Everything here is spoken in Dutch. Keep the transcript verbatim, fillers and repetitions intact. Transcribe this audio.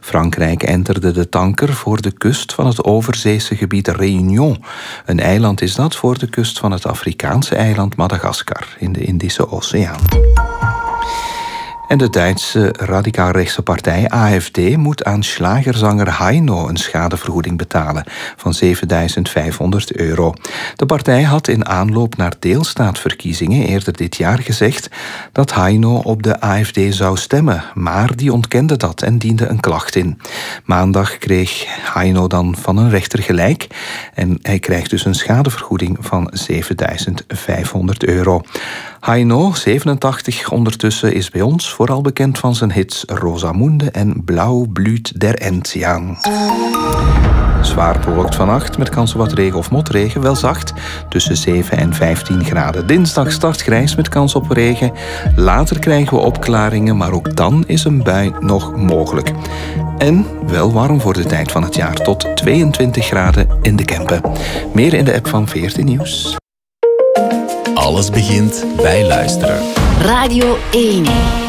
Frankrijk enterde de tanker voor de kust van het overzeese gebied Réunion. Een eiland is dat voor de kust van het Afrikaanse eiland Madagaskar in de Indische Oceaan. En de Duitse radicaal-rechtse partij A F D moet aan slagerzanger Heino een schadevergoeding betalen van zevenduizend vijfhonderd euro. De partij had in aanloop naar deelstaatverkiezingen eerder dit jaar gezegd dat Heino op de A F D zou stemmen, maar die ontkende dat en diende een klacht in. Maandag kreeg Heino dan van een rechter gelijk en hij krijgt dus een schadevergoeding van zevenduizend vijfhonderd euro. Heino, zevenentachtig ondertussen, is bij ons vooral bekend van zijn hits Rosamunde en Blau blüht der Enzian. Zwaar bewolkt vannacht met kans op wat regen of motregen, wel zacht, tussen zeven en vijftien graden. Dinsdag start grijs met kans op regen. Later krijgen we opklaringen, maar ook dan is een bui nog mogelijk. En wel warm voor de tijd van het jaar, tot tweeëntwintig graden in de Kempen. Meer in de app van veertien Nieuws. Alles begint bij luisteren. Radio één.